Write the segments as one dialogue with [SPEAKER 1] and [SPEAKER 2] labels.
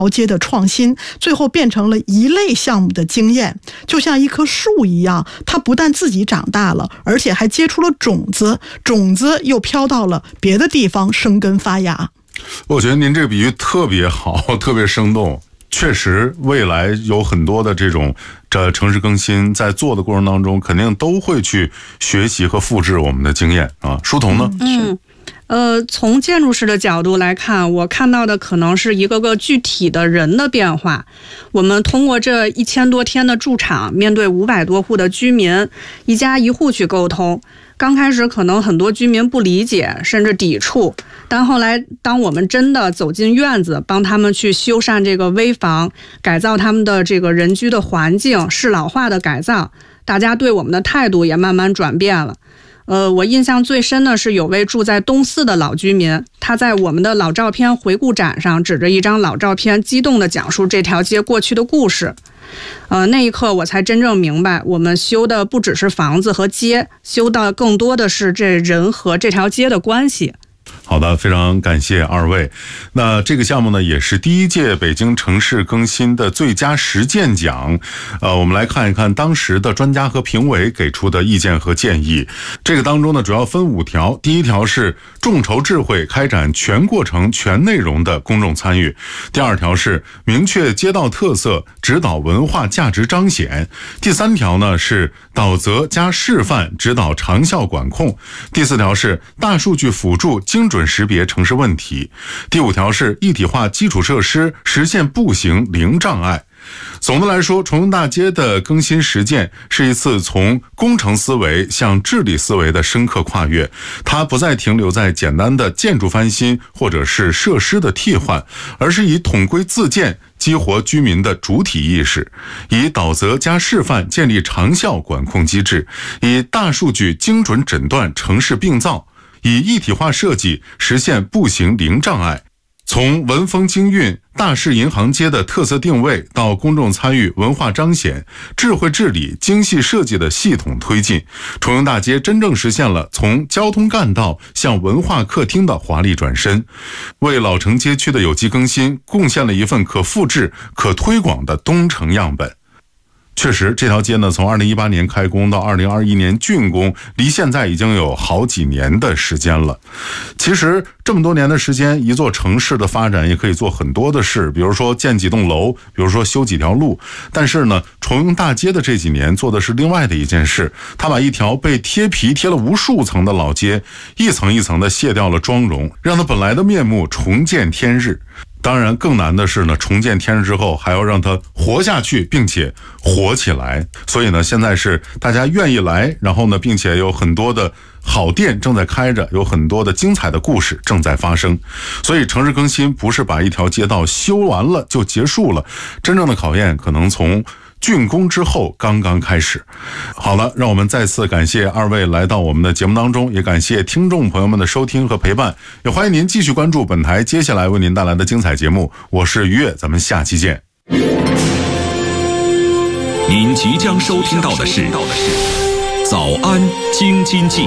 [SPEAKER 1] 街的创新，最后变成了一类项目的经验。就像一棵树一样，它不但自己长大了，而且还结出了种子，种子又飘到了别的地方生根发芽。
[SPEAKER 2] 我觉得您这个比喻特别好，特别生动。确实未来有很多的这种城市更新在做的过程当中，肯定都会去学习和复制我们的经验啊。书童呢？
[SPEAKER 3] 从建筑师的角度来看，我看到的可能是一个个具体的人的变化。我们通过这1000多天的驻场，面对500多户的居民，一家一户去沟通。刚开始可能很多居民不理解甚至抵触，但后来当我们真的走进院子，帮他们去修缮这个危房，改造他们的这个人居的环境，适老化的改造，大家对我们的态度也慢慢转变了。我印象最深的是有位住在东四的老居民，他在我们的老照片回顾展上指着一张老照片，激动地讲述这条街过去的故事。那一刻我才真正明白，我们修的不只是房子和街，修的更多的是这人和这条街的关系。
[SPEAKER 2] 好的，非常感谢二位。那这个项目呢，也是第1届北京城市更新的最佳实践奖。我们来看一看当时的专家和评委给出的意见和建议。这个当中呢，主要分5条。第1条是众筹智慧，开展全过程全内容的公众参与。第2条是明确街道特色，指导文化价值彰显。第3条呢是导则加示范，指导长效管控。第4条是大数据辅助精准识别城市问题。第5条是一体化基础设施，实现步行零障碍。总的来说，重阳大街的更新实践是一次从工程思维向治理思维的深刻跨越，它不再停留在简单的建筑翻新或者是设施的替换，而是以统规自建激活居民的主体意识，以导则加示范建立长效管控机制，以大数据精准诊断城市并造，以一体化设计实现步行零障碍。从文风京韵、大市银行街的特色定位到公众参与、文化彰显、智慧治理、精细设计的系统推进，重阳大街真正实现了从交通干道向文化客厅的华丽转身，为老城街区的有机更新贡献了一份可复制、可推广的东城样本。确实，这条街呢，从2018年开工到2021年竣工，离现在已经有好几年的时间了。其实这么多年的时间，一座城市的发展也可以做很多的事，比如说建几栋楼，比如说修几条路。但是呢，重阳大街的这几年做的是另外的一件事，它把一条被贴皮贴了无数层的老街，一层一层的卸掉了妆容，让它本来的面目重见天日。当然更难的是呢，重见天日之后还要让它活下去，并且活起来。所以呢，现在是大家愿意来，然后呢，并且有很多的好店正在开着，有很多的精彩的故事正在发生。所以城市更新不是把一条街道修完了就结束了，真正的考验可能从竣工之后刚刚开始。好了，让我们再次感谢二位来到我们的节目当中，也感谢听众朋友们的收听和陪伴，也欢迎您继续关注本台接下来为您带来的精彩节目。我是于越，咱们下期见。
[SPEAKER 4] 您即将收听到的是早安京津冀。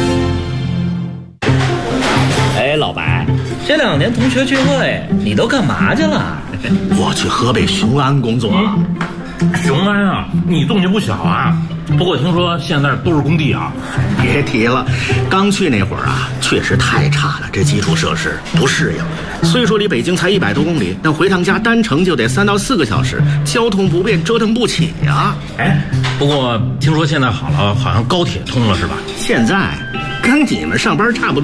[SPEAKER 5] 哎，老白，这2年同学聚会你都干嘛去了？
[SPEAKER 6] 我去河北雄安工作。
[SPEAKER 7] 雄安啊，你动静不小啊。不过听说现在都是工地啊。
[SPEAKER 6] 别提了，刚去那会儿啊，确实太差了，这基础设施不适应。虽说离北京才100多公里，但回趟家单程就得3到4个小时，交通不便，折腾不起呀。
[SPEAKER 7] 哎，不过听说现在好了，好像高铁通了是吧？
[SPEAKER 6] 现在跟你们上班差不多。